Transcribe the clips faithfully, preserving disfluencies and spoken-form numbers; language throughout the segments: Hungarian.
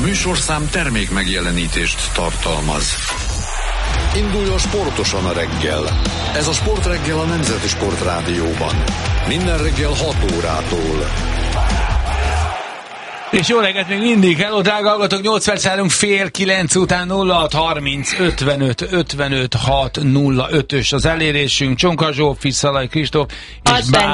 műsorszám termék megjelenítést tartalmaz. Induljon sportosan a reggel. Ez a Sportreggel a Nemzeti Sportrádióban. Minden reggel hat órától. És jó reggelt még mindig, hello drága hallgatók, nyolc perc állunk fél kilenc után, nulla hat harminc ötvenöt ötvenöt hat nulla ötös az elérésünk, Csonka Zsófi, Szalai Kristóf, és, Bá-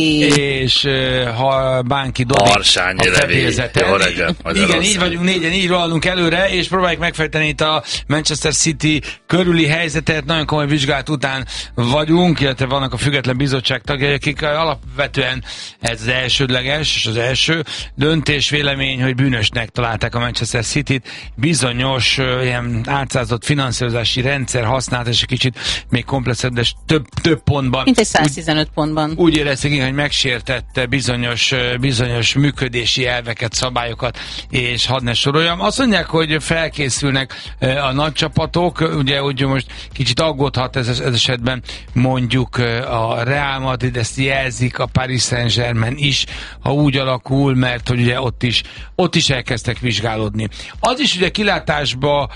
és uh, ha Bánki Dobi Harsányi Levi. Jó reggelt. Igen, így vagyunk négyen, így rohanunk előre, és próbáljuk megfejteni itt a Manchester City körüli helyzetet, nagyon komoly vizsgálat után vagyunk, illetve vannak a független bizottság tagjai, akik alapvetően ez az elsődleges, és az első döntés vélemény, hogy bűnösnek találták a Manchester Cityt, bizonyos uh, ilyen átszázott finanszírozási rendszer használt, és egy kicsit még komplexebb, de több, több pontban. Mint egy száztizenöt úgy, pontban. Úgy érezték, hogy megsértette bizonyos, bizonyos működési elveket, szabályokat, és hadd ne soroljam. Azt mondják, hogy felkészülnek uh, a nagy csapatok, ugye úgy most kicsit aggódhat ez, ez esetben mondjuk uh, a Real Madrid, ezt jelzik, a Paris Saint-Germain is, ha úgy alakul, mert hogy ugye ott is, ott is elkezdtek vizsgálódni. Az is ugye kilátásba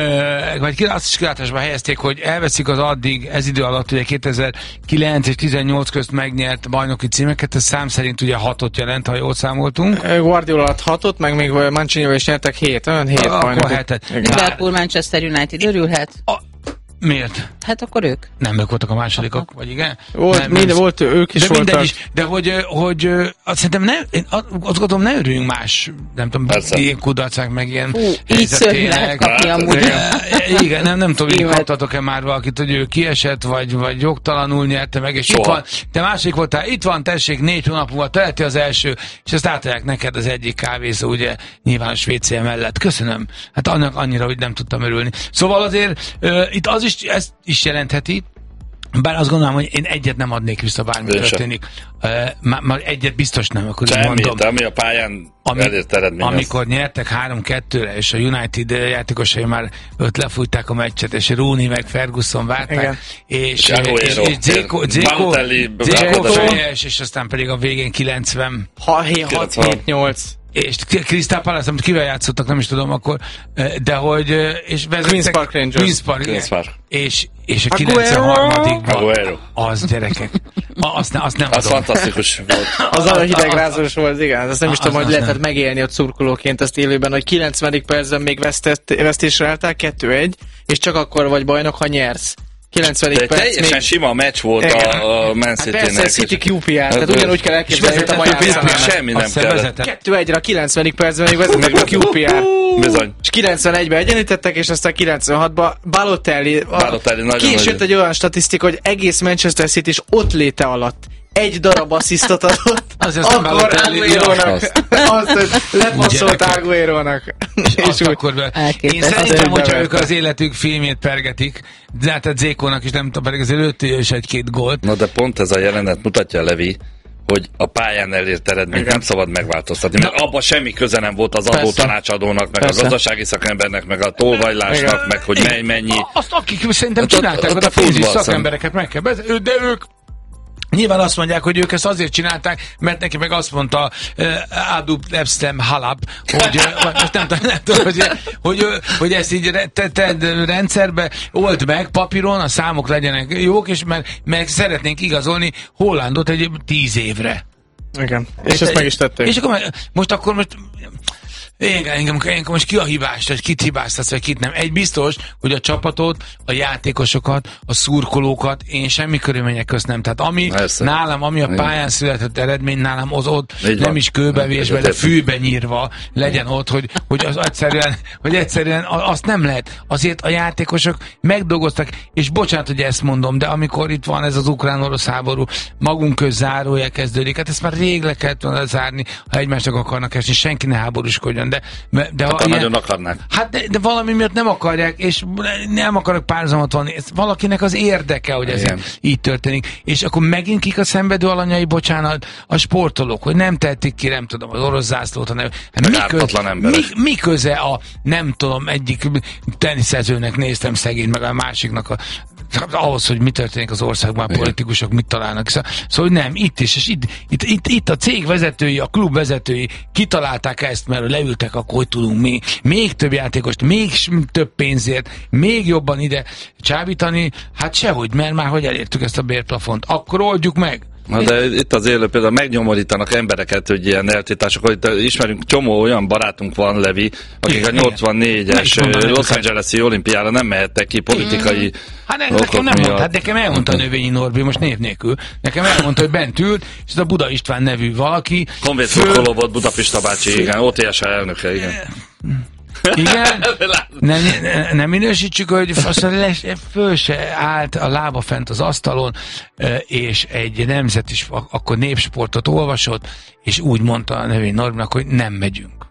Ö, vagy azt is kilátásba helyezték, hogy elveszik az addig, ez idő alatt ugye kétezer-kilenc és tizennyolc közt megnyert bajnoki címeket, ez szám szerint ugye hatot jelent, ha jól számoltunk. Guardiola alatt hatot, meg még Mancinival is nyertek hét, olyan hét bajnokot. Liverpool, Manchester United örülhet? A, miért? Hát akkor ők. Nem, ők voltak a másodikok, vagy igen? Volt, nem, minden, volt, ők is de voltak. Is, de hogy, hogy azt szerintem ne, én azt gondolom, ne örüljünk más, nem tudom, ilyen kudarcák, meg ilyen Hú, így szörnyű lehet kapni amúgy. Igen, nem, nem tudom, hogy kaptatok-e már valakit, hogy ő kiesett, vagy, vagy jogtalanul nyerte meg, és Soha. itt van, te másik voltál, itt van, tessék, négy hónap múlva teleti az első, és ezt átadják neked az egyik kávézó, ugye, nyilvános vé cé mellett. Köszönöm. Hát annak annyira, hogy nem tudtam örülni. Szóval azért uh, itt az is, ezt is jelentheti, bár azt gondolom, hogy én egyet nem adnék vissza, bármi történik. Uh, már, már egyet biztos nem, akkor Semmi, mondom. de ami a pályán Ami, elért eredmény. amikor az... nyertek három kettőre, és a United játékosai már öt lefújták a meccset, és Rooney meg Ferguson várták, igen. és, és, és Zeko, Zeko, Zeko fejes, és aztán pedig a végén kilencven. hat hét nyolc. És Crystal Palace, amit kivel játszottak, nem is tudom akkor, de hogy és Queen's Park Rangers. Queen's Park, Queen's Park. És, és a kilencvenharmadikban Aguero. az gyerekek. Azt, ne, azt nem az adom. fantasztikus volt. Az a hidegrázós volt, igen. Azt nem is tudom, hogy lehetett nem. megélni ott szurkolóként ezt élőben, hogy kilencvenedik percben még vesztett, vesztésre álltál, kettő egy, és csak akkor vagy bajnok, ha nyersz. kilencvenedik perc. Teljesen még... sima meccs volt a, a Man City-nek. Hát persze, City kú pé er, tehát ugyanúgy kell elképzelni, hogy a Majánszánál. Semmi nem kellett. kettő egyre a kilencvenedik percben még vezetnek a kú pé er. Bizony. És kilencvenegyben egyenlítettek, és aztán kilencvenhatban Balotelli. Balotelli nagyon ki is jött egy olyan statisztika, hogy egész Manchester City is ott léte alatt egy darab asszisztot adott, akkor Aguero-nak azt, hogy lepasszolt Aguero-nak. És azt akkor be. Én szerintem, hogyha ők az életük filmjét pergetik, de hát a Zékónak is nem tudom, pedig azért lőttél is egy-két gólt. Na de pont ez a jelenet mutatja, Levi, hogy a pályán elért eredményt nem szabad megváltoztatni, mert abban semmi köze nem volt az adó tanácsadónak, meg Persze. a gazdasági szakembernek, meg a tolvajlásnak, Igen. meg hogy mely mennyi. Azt akik szerintem csinálták, hogy a főzés szakembereket meg kell bezni, de ők nyilván azt mondják, hogy ők ezt azért csinálták, mert neki meg azt mondta uh, Adub Epstem Halab, hogy, uh, most nem, nem tudom, hogy, hogy, hogy ezt így tedd rendszerbe, old meg papíron, a számok legyenek jók, és mert, mert szeretnénk igazolni Hollandot egy tíz évre. Igen, és, és ezt meg is tették. És akkor most akkor most Igen, engem, engem most ki a hibás, vagy kit hibáztatsz, vagy kit nem. Egy biztos, hogy a csapatot, a játékosokat, a szurkolókat én semmi körülmények közt nem. Tehát ami Persze. nálam, ami a pályán született eredmény, nálam az ott Így nem van. is kőbevésve, de fűbe nyírva legyen ott, hogy, hogy az egyszerűen, hogy egyszerűen azt nem lehet. Azért a játékosok megdolgoztak, és bocsánat, hogy ezt mondom, de amikor itt van ez az ukrán-orosz háború, magunk köz zárója kezdődik, hát ezt már rég le kellett volna zárni, ha egymásnak akarnak esni, senki ne háborúskodjon. De, de hát, ha ilyen, nagyon akarnák. Hát de, de valami miatt nem akarják, és nem akarok párhuzamot vonni. Ez valakinek az érdeke, hogy ez így történik. És akkor megint kik a szenvedő alanyai, bocsánat, a sportolók, hogy nem tették ki, nem tudom, az orosz zászlót, hanem mi, köz, mi, mi köze a, nem tudom, egyik teniszezőnek néztem szegény, meg a másiknak a ahhoz, hogy mi történik az országban, a politikusok mit találnak. Szóval, szóval nem, itt is, és itt, itt, itt, itt a cég vezetői, a klub vezetői kitalálták ezt, mert leültek, akkor hogy tudunk mi, még több játékost, még több pénzért, még jobban ide csábítani. Hát sehogy, mert már hogy elértük ezt a bérplafont. Akkor oldjuk meg. Na de itt az élő például megnyomorítanak embereket, hogy ilyen eltiltások, hogy ismerünk, csomó olyan barátunk van, Levi, akik igen, a nyolcvannégyes Los Angeles-i olimpiára nem mehettek ki politikai hát ne, nekem nem mondta, hát nekem elmondta a Növényi Norbi, most név nélkül, nekem elmondta, hogy bent ült, és ez a Buda István nevű valaki. Honvéd szurkoló volt Budapista bácsi, igen, o té es elnöke, igen. Igen, nem, nem minősítsük, hogy föl se állt a lába fent az asztalon, és egy nemzeti, akkor népsportot olvasott, és úgy mondta a Növényi Norbinak, hogy nem megyünk.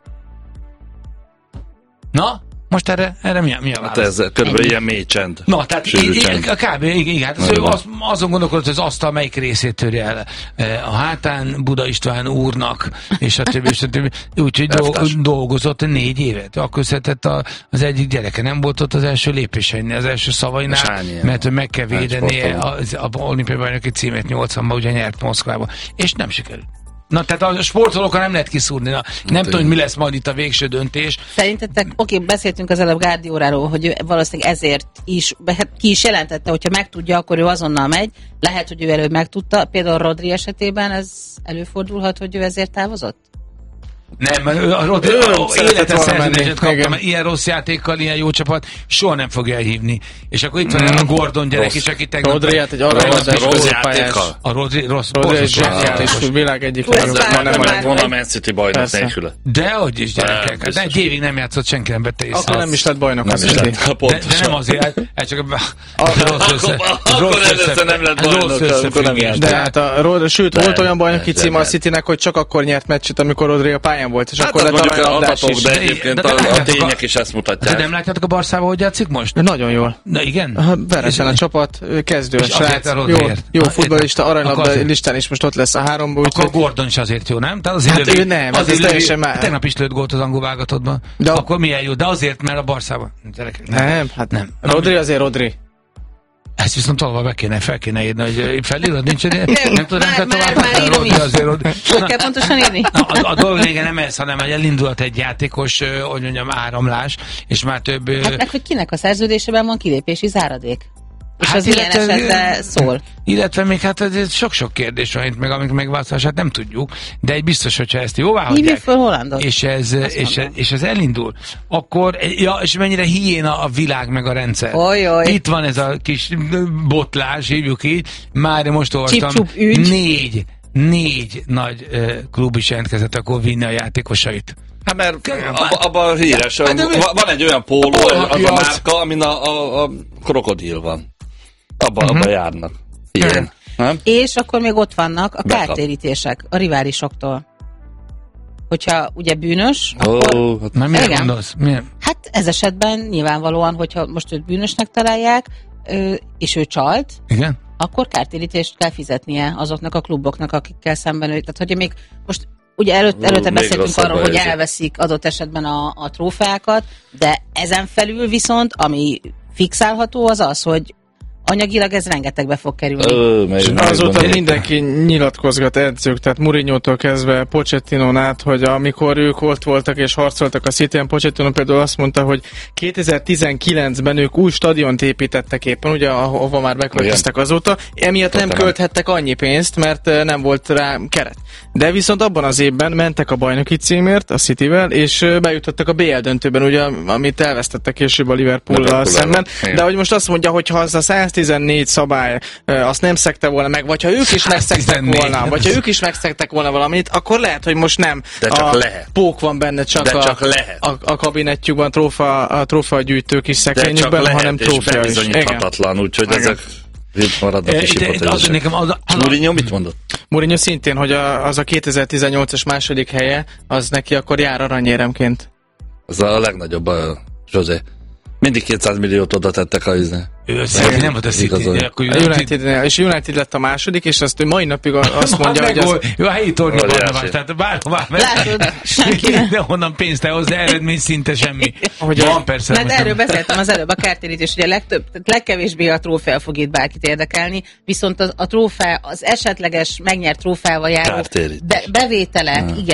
Na? Most erre, erre mi a, mi a válasz? Hát ez körülbelül ilyen mély csend. Na, tehát igen, kb. Igen, igen, hát az ő az, azon gondolkodott, hogy az asztal melyik részét törje el a hátán Buda István úrnak, és a többi, és a többi. Úgyhogy dolg, dolgozott négy évet. Akkor született az egyik gyereke. Nem volt ott az első lépésein, az első szavainál, mert meg kell védeni az, az olimpiai bajnoki címet nyolcvanban, ugye nyert Moszkvába. És nem sikerült. Na, tehát a sportolókkal nem lehet kiszúrni. Na, nem tudom, hogy mi lesz majd itt a végső döntés. Szerintetek, oké, okay, beszéltünk az előbb Guardioláról, hogy valószínűleg ezért is, hát ki is jelentette, hogyha megtudja, akkor ő azonnal megy. Lehet, hogy ő előbb megtudta. Például Rodri esetében ez előfordulhat, hogy ő ezért távozott? Nem, a Rodri élete szerződéset kapta, mert ilyen rossz játékkal, ilyen jó csapat soha nem fogja elhívni. És akkor itt van a Gordon gyerek is, aki tegnap... Rodri hát egy aranyadás rossz játékkal. A Rodri rossz, Rodri egy zseniális világ egyik legjobb. Nem lett volna a Man City bajnok nélküle. Dehogy is, gyerekek. Hát egy évig nem játszott, senki nem vette észre. Akkor nem is lett bajnok. De nem azért, ez csak akkor először nem lett bajnok. De hát sőt, volt olyan bajnoki cím a Citynek, hogy csak akkor nyert meccset, amikor Rodri a pályán volt, és hát akkor lett adatok, is. De egyébként de, de, de, a, a tények is ezt mutatják. De nem látjátok a Barszában, hogy játszik most? De nagyon jól. Na igen? Veresen a csapat, kezdő a srác, jó, jó futballista, aranylabda listán is most ott lesz a háromba. Akkor a Gordon is azért jó, nem? Hát ő nem, ez teljesen már. Tegnap is lőtt gólt az angol válogatottban. Akkor milyen jó, de azért, mert a Barszában. Nem, hát nem. Rodri azért Rodri. Ezt viszont valahol be kéne, fel kéne írni, hogy felírod, nincs idő? Nem, nem tudom, nem tovább. Már írom is. Hogy kell pontosan írni? Na, a, a dolog lényege nem ez, hanem hogy elindult egy játékos, hogy mondjam, áramlás, és már több... Hát meg, hogy kinek a szerződésében van kilépési záradék? És hát az ilyen esetben szól. Illetve még hát ez sok-sok kérdés van itt, meg amik megválasztását nem tudjuk, de egy biztos, hogyha ezt jóvá hagyják, föl Hollandot. És ez, és, ez, és ez elindul, akkor, ja, és mennyire hiéna a világ meg a rendszer. Oly, oly. Itt van ez a kis botlás, hívjuk így, már most olvastam, négy, négy nagy uh, klub is jelentkezett, akkor vinni a játékosait. Hát mert abban híres, van egy olyan póló, az a márka, amin a, a, a krokodil van. Abban uh-huh. abba járnak. Igen. Nem? És akkor még ott vannak a kártérítések a riválisoktól. Hogyha ugye bűnös, oh, akkor... Hát már miért gondolsz? Miért? Hát ez esetben nyilvánvalóan, hogyha most őt bűnösnek találják, és ő csalt, igen? Akkor kártérítést kell fizetnie azoknak a kluboknak, akikkel szemben ő. Tehát, hogy még most ugye előtt, előtte beszéltünk arról, hogy elveszik adott esetben a, a trófeákat, de ezen felül viszont, ami fixálható, az az, hogy anyagilag ez rengetegbe fog kerülni. Ö, és azóta mindenki nyilatkozgat, edzők, tehát Mourinho-tól kezdve Pochettinon át, hogy amikor ők ott voltak és harcoltak a Cityen, Pochettino például azt mondta, hogy kétezer-tizenkilencben ők új stadiont építettek éppen, ugye ahova már beköltöztek azóta, emiatt nem költhettek annyi pénzt, mert nem volt rá keret. De viszont abban az évben mentek a bajnoki címért a Cityvel, és bejutottak a bé el döntőben, ugye, amit elvesztettek később a Liverpool-al szemben. De hogy most azt mondja, hogy ha az a száztizennégy szabály azt nem szegte volna meg, vagy ha ők is megszegtek volna, vagy ha ők is megszegtek volna valamit, akkor lehet, hogy most nem a lehet. Pók van benne, csak, De a, csak lehet. a, a kabinettjükben, trófa, a trófagyűjtő kis szekrényükben, hanem trófea is. Bizonyíthatatlan, úgyhogy ezek itt maradnak is hipotézisek. Mourinho mit mondott? Mourinho szintén, hogy a, az a kétezer-tizennyolcas második helye, az neki akkor jár aranyéremként. Az a legnagyobb a José. Mindig kétszáz milliót oda tettek a izne. Ő City nem volt a City. A United, és United lett a második, és azt ő mai napig azt mondja, hogy az... Ő a helyi tornyban van, tehát bárhová Látod, honnan pénzt elhozni, eredmény szinte semmi. Ahogy van persze. Mert erről beszéltem az előbb a kártérítés, hogy a legtöbb, legkevésbé a trófea fog itt bárkit érdekelni, viszont az, a trófea, az esetleges megnyert trófeával járó be, bevételek, hmm. igen,